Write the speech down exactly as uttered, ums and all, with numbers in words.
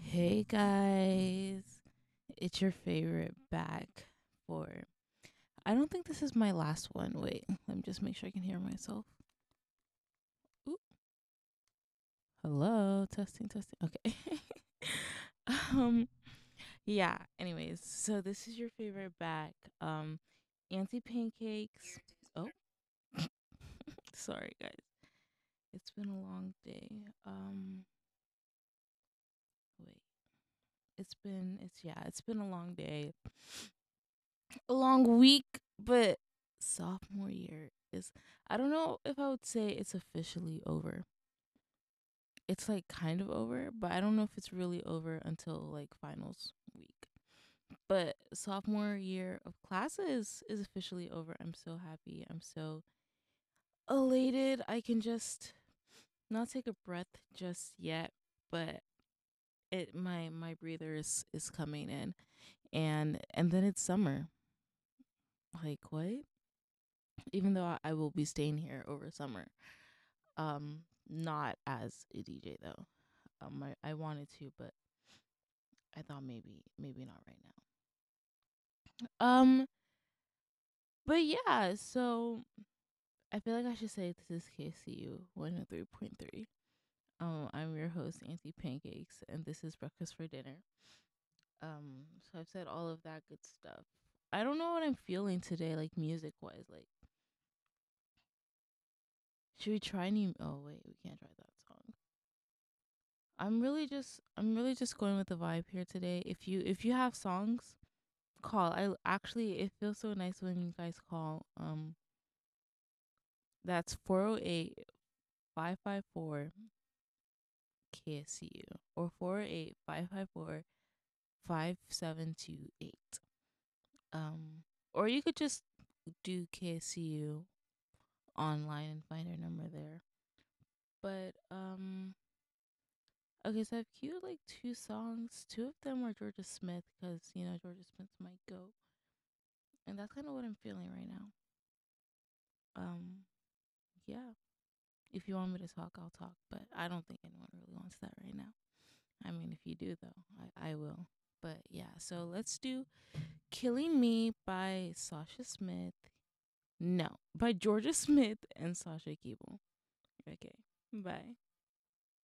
Hey guys, it's your favorite back for. I don't think this is my last one. Wait, let me just make sure I can hear myself. Ooh, hello, testing, testing. Okay. um, yeah. Anyways, so this is your favorite back. Um, Auntie Pancakes. Oh, sorry guys. It's been a long day. Um, wait. It's been it's yeah. It's been a long day. A long week, but sophomore year is I don't know if I would say it's officially over. It's like kind of over, but I don't know if it's really over until like finals week. But sophomore year of classes is officially over. I'm so happy. I'm so elated. I can just not take a breath just yet, but it my my breather is, is coming in, and and then it's summer. Like what? Even though I, I will be staying here over summer. Um, not as a D J though. Um, I, I wanted to, but I thought maybe maybe not right now. Um, but yeah, so I feel like I should say this is K C U one oh three point three. Um, I'm your host, Auntie Pancakes, and this is Breakfast for Dinner. Um, so I've said all of that good stuff. I don't know what I'm feeling today, like music wise. Like, should we try new? Oh wait, we can't try that song. I'm really just I'm really just going with the vibe here today. If you if you have songs, call. I actually it feels so nice when you guys call. Um that's four oh eight, five five four K S C U or four oh eight, five five four, five seven two eight. Um or you could just do K S C U online and find our number there. But um okay, so I've queued like two songs. Two of them are Georgia Smith because you know Georgia Smith's my go, and that's kind of what I'm feeling right now. Um, yeah. If you want me to talk, I'll talk, but I don't think anyone really wants that right now. I mean, if you do though, I I will. But yeah, so let's do "Killing Me" by Sasha Smith. No, by Georgia Smith and Sasha Keeble. Okay, bye.